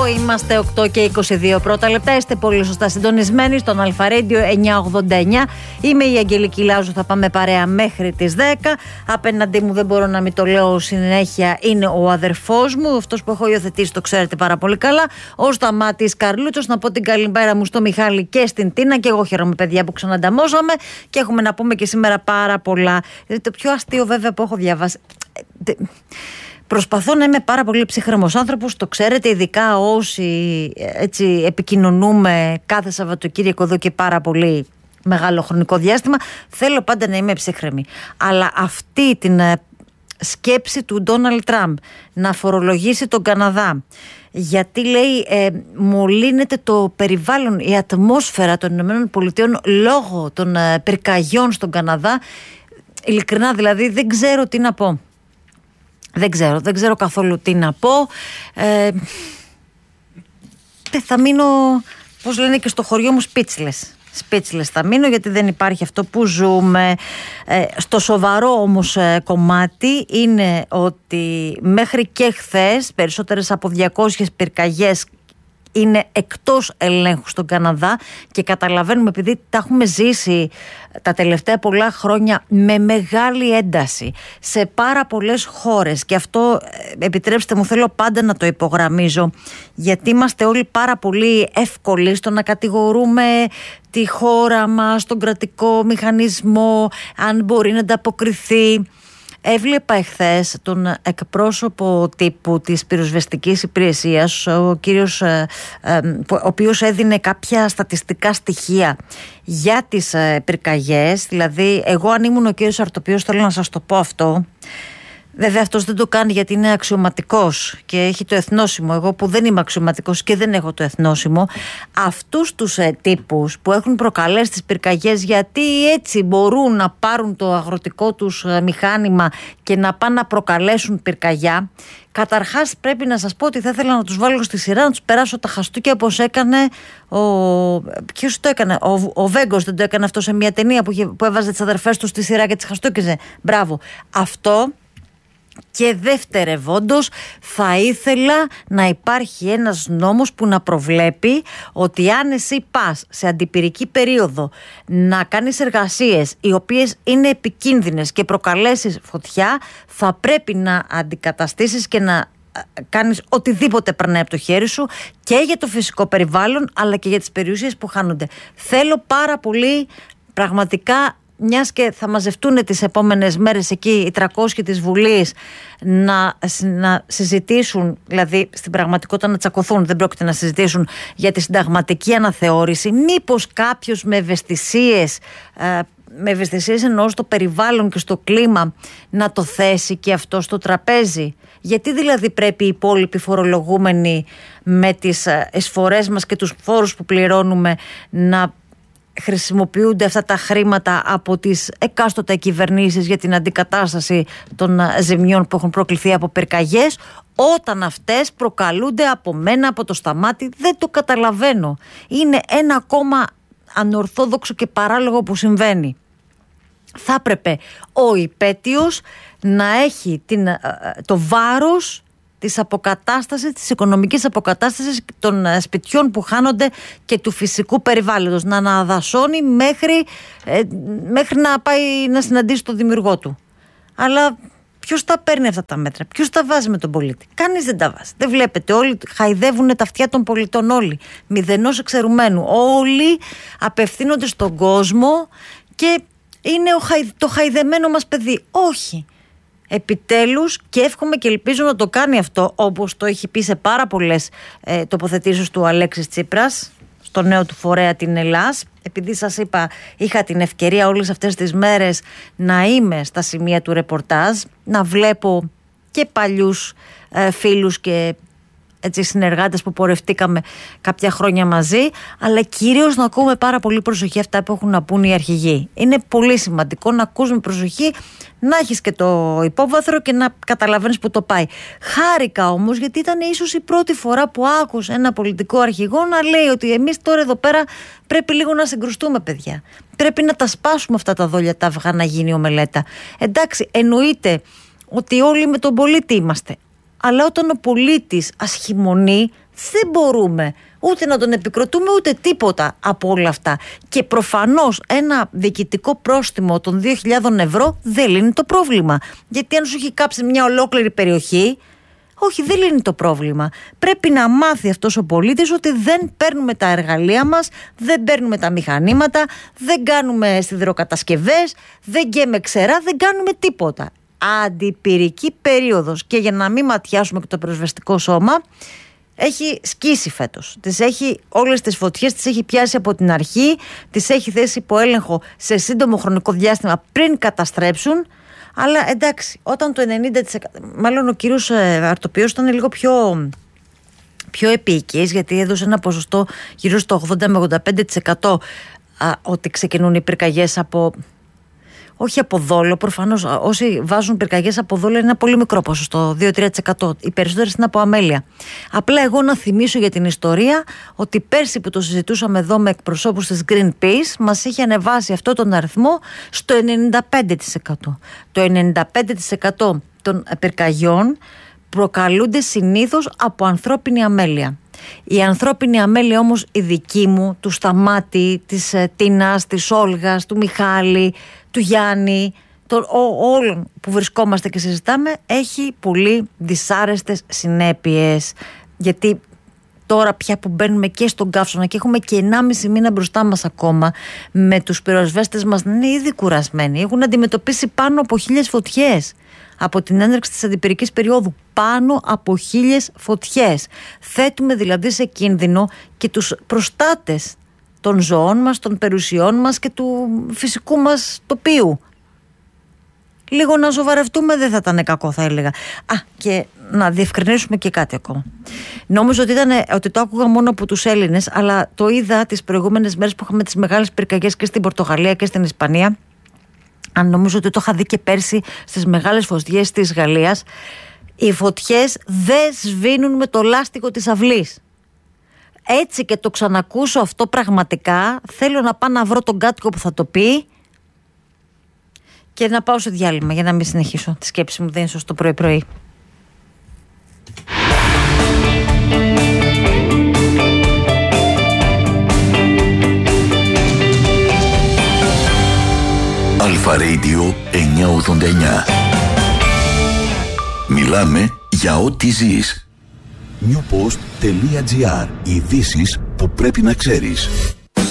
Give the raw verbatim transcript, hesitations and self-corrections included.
Είμαστε οκτώ και είκοσι δύο πρώτα λεπτά. Είστε πολύ σωστά συντονισμένοι στον Αλφα Radio εννιακόσια ογδόντα εννιά. Είμαι η Αγγελική Λάζου, θα πάμε παρέα μέχρι τις δέκα. Απέναντί μου, δεν μπορώ να μην το λέω συνέχεια, είναι ο αδερφός μου, αυτός που έχω υιοθετήσει, το ξέρετε πάρα πολύ καλά, ο Σταμάτης Καρλούτσος. Να πω την καλημέρα μου στο Μιχάλη και στην Τίνα. Και εγώ χαίρομαι, παιδιά, που ξανανταμώσαμε και έχουμε να πούμε και σήμερα πάρα πολλά. Το πιο αστείο, βέβαια, που έχω διαβάσει. Προσπαθώ να είμαι πάρα πολύ ψύχρεμος άνθρωπος, το ξέρετε, ειδικά όσοι έτσι επικοινωνούμε κάθε Σαββατοκύριακο εδώ και πάρα πολύ μεγάλο χρονικό διάστημα. Θέλω πάντα να είμαι ψύχρεμη. Αλλά αυτή την σκέψη του Ντόναλντ Τραμπ να φορολογήσει τον Καναδά, γιατί λέει ε, μολύνεται το περιβάλλον, η ατμόσφαιρα των Ηνωμένων Πολιτειών λόγω των ε, πυρκαγιών στον Καναδά, ειλικρινά δηλαδή δεν ξέρω τι να πω. Δεν ξέρω, δεν ξέρω καθόλου τι να πω. Ε, θα μείνω, πώς λένε και στο χωριό μου, speechless. Speechless θα μείνω, γιατί δεν υπάρχει αυτό που ζούμε. Ε, στο σοβαρό όμως ε, κομμάτι είναι ότι μέχρι και χθες περισσότερες από διακόσιες πυρκαγιές είναι εκτός ελέγχου στον Καναδά, και καταλαβαίνουμε, επειδή τα έχουμε ζήσει τα τελευταία πολλά χρόνια με μεγάλη ένταση σε πάρα πολλές χώρες, και αυτό, επιτρέψτε μου, θέλω πάντα να το υπογραμμίζω, γιατί είμαστε όλοι πάρα πολύ εύκολοι στο να κατηγορούμε τη χώρα μας, τον κρατικό μηχανισμό, αν μπορεί να ανταποκριθεί. Έβλεπα εχθές τον εκπρόσωπο τύπου της πυροσβεστικής υπηρεσίας, ο κύριος, ε, ε, ο οποίος έδινε κάποια στατιστικά στοιχεία για τις ε, πυρκαγιές. Δηλαδή, εγώ αν ήμουν ο κύριος Αρτοπίος, θέλω να σας το πω αυτό. Βέβαια, αυτός δεν το κάνει γιατί είναι αξιωματικός και έχει το εθνόσημο. Εγώ που δεν είμαι αξιωματικός και δεν έχω το εθνόσημο, αυτούς τους ε, τύπους που έχουν προκαλέσει τις πυρκαγιές, γιατί έτσι μπορούν να πάρουν το αγροτικό τους ε, μηχάνημα και να πάνε να προκαλέσουν πυρκαγιά. Καταρχάς, πρέπει να σας πω ότι θα ήθελα να τους βάλω στη σειρά, να τους περάσω τα χαστούκια, όπως έκανε ο. Ποιος το έκανε, ο, ο Βέγκος δεν το έκανε αυτό σε μια ταινία που, που έβαζε τις αδερφές του στη σειρά και τις χαστούκιζε. Μπράβο. Αυτό. Και δευτερευόντως, θα ήθελα να υπάρχει ένας νόμος που να προβλέπει ότι αν εσύ πας σε αντιπυρική περίοδο να κάνεις εργασίες οι οποίες είναι επικίνδυνες και προκαλέσεις φωτιά, θα πρέπει να αντικαταστήσεις και να κάνεις οτιδήποτε περνάει από το χέρι σου, και για το φυσικό περιβάλλον αλλά και για τις περιουσίες που χάνονται. Θέλω πάρα πολύ, πραγματικά, μιας και θα μαζευτούν τις επόμενες μέρες εκεί οι τριακόσιοι της Βουλής να, να συζητήσουν, δηλαδή στην πραγματικότητα να τσακωθούν, δεν πρόκειται να συζητήσουν για τη συνταγματική αναθεώρηση. Μήπως κάποιος με ευαισθησίες, ε, με ευαισθησίες εννοώ στο περιβάλλον και στο κλίμα, να το θέσει και αυτό στο τραπέζι. Γιατί δηλαδή πρέπει οι υπόλοιποι φορολογούμενοι με τις εισφορές μας και τους φόρους που πληρώνουμε να χρησιμοποιούνται αυτά τα χρήματα από τις εκάστοτε κυβερνήσεις για την αντικατάσταση των ζημιών που έχουν προκληθεί από πυρκαγιές, όταν αυτές προκαλούνται από μένα, από το Σταμάτη? Δεν το καταλαβαίνω. Είναι ένα ακόμα ανορθόδοξο και παράλογο που συμβαίνει. Θα έπρεπε ο υπέτειος να έχει την, το βάρος της αποκατάστασης, της οικονομικής αποκατάστασης των σπιτιών που χάνονται και του φυσικού περιβάλλοντος, να αναδασώνει μέχρι, ε, μέχρι να πάει να συναντήσει τον δημιουργό του. Αλλά ποιος τα παίρνει αυτά τα μέτρα, ποιος τα βάζει με τον πολίτη? Κανείς δεν τα βάζει. Δεν βλέπετε, όλοι χαϊδεύουν τα αυτιά των πολιτών, όλοι, μηδενός εξαιρουμένου. Όλοι απευθύνονται στον κόσμο και είναι ο χαϊ, το χαϊδεμένο μας παιδί. Όχι. Επιτέλους, και εύχομαι και ελπίζω να το κάνει αυτό, όπως το έχει πει σε πάρα πολλές ε, τοποθετήσεις του Αλέξης Τσίπρας στο νέο του φορέα την Ελλάς. Επειδή σας είπα, είχα την ευκαιρία όλες αυτές τις μέρες να είμαι στα σημεία του ρεπορτάζ, να βλέπω και παλιούς ε, φίλους και έτσι, συνεργάτες που πορευτήκαμε κάποια χρόνια μαζί, αλλά κυρίως να ακούμε πάρα πολύ προσοχή αυτά που έχουν να πούν οι αρχηγοί. Είναι πολύ σημαντικό να ακούς με προσοχή, να έχεις και το υπόβαθρο και να καταλαβαίνεις που το πάει. Χάρηκα όμως, γιατί ήταν ίσως η πρώτη φορά που άκουσα ένα πολιτικό αρχηγό να λέει ότι εμείς τώρα εδώ πέρα πρέπει λίγο να συγκρουστούμε, παιδιά. Πρέπει να τα σπάσουμε αυτά τα δόλια τα αυγά, να γίνει ομελέτα. Εντάξει, εννοείται ότι όλοι με τον πολίτη είμαστε. Αλλά όταν ο πολίτης ασχημονεί, Δεν μπορούμε ούτε να τον επικροτούμε ούτε τίποτα από όλα αυτά. Και προφανώς ένα διοικητικό πρόστιμο των δύο χιλιάδες ευρώ δεν λύνει το πρόβλημα. Γιατί αν σου έχει κάψει μια ολόκληρη περιοχή, όχι, δεν λύνει το πρόβλημα. Πρέπει να μάθει αυτός ο πολίτης ότι δεν παίρνουμε τα εργαλεία μας, δεν παίρνουμε τα μηχανήματα, δεν κάνουμε σιδηροκατασκευές, δεν γκαίμε ξερά, δεν κάνουμε τίποτα. Αντιπυρική περίοδος. Και για να μην ματιάσουμε και το πυροσβεστικό σώμα, έχει σκίσει φέτος. Τις έχει, όλες τις φωτιές τις έχει πιάσει από την αρχή, τις έχει θέσει υπό έλεγχο σε σύντομο χρονικό διάστημα πριν καταστρέψουν. Αλλά εντάξει, όταν το ενενήντα τοις εκατό, μάλλον ο κύριος Αρτοπιός ήταν λίγο πιο, πιο επίοικης, γιατί έδωσε ένα ποσοστό γύρω στο ογδόντα με ογδόντα πέντε τοις εκατό α, ότι ξεκινούν οι πυρκαγιές από... Όχι από δόλο, προφανώς όσοι βάζουν πυρκαγιές από δόλο είναι ένα πολύ μικρό ποσοστό, δύο με τρία τοις εκατό. Οι περισσότερες είναι από αμέλεια. Απλά εγώ να θυμίσω για την ιστορία ότι πέρσι που το συζητούσαμε εδώ με εκπροσώπους της Greenpeace, μας είχε ανεβάσει αυτό τον αριθμό στο ενενήντα πέντε τοις εκατό. Το ενενήντα πέντε τοις εκατό των πυρκαγιών προκαλούνται συνήθως από ανθρώπινη αμέλεια. Η ανθρώπινη αμέλεια όμως η δική μου, του Σταμάτη, της Τίνας, της Όλγας, του Μιχάλη, του Γιάννη, των όλων που βρισκόμαστε και συζητάμε, έχει πολύ δυσάρεστες συνέπειες. Γιατί τώρα πια που μπαίνουμε και στον καύσωνα και έχουμε και ενάμιση μήνα μπροστά μας ακόμα, με τους πυροσβέστες μας να είναι ήδη κουρασμένοι, έχουν αντιμετωπίσει πάνω από χίλιες φωτιές από την έναρξη της αντιπυρικής περίοδου. Πάνω από χίλιες φωτιές. Θέτουμε δηλαδή σε κίνδυνο και τους προστάτες των ζώων μας, των περιουσιών μας και του φυσικού μας τοπίου. Λίγο να σοβαρευτούμε δεν θα ήταν κακό, θα έλεγα. Α, και να διευκρινίσουμε και κάτι ακόμα. Νόμιζα ότι, ήταν, ότι το άκουγα μόνο από τους Έλληνες, αλλά το είδα τις προηγούμενες μέρες που είχαμε τις μεγάλες πυρκαγιές και στην Πορτογαλία και στην Ισπανία. Αν νομίζω ότι το είχα δει και πέρσι στις μεγάλες φωτιές της Γαλλίας. Οι φωτιές δεν σβήνουν με το λάστιχο της αυλής. Έτσι και το ξανακούσω αυτό πραγματικά, θέλω να πάω να βρω τον κάτοικο που θα το πει και να πάω σε διάλειμμα για να μην συνεχίσω τη σκέψη μου, δεν είναι σωστό πρωί-πρωί. Αλφα Radio εννιακόσια ογδόντα εννιά. Μιλάμε για ό,τι ζεις. newpost.gr. Ειδήσεις που πρέπει να ξέρεις.